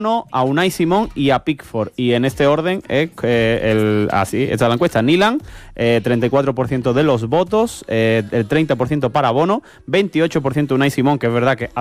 a Unai Simón y a Pickford. Y en este orden es así está la encuesta. Nyland, 34% de los votos, el 30% para Bono, 28% Unai Simón, que es verdad que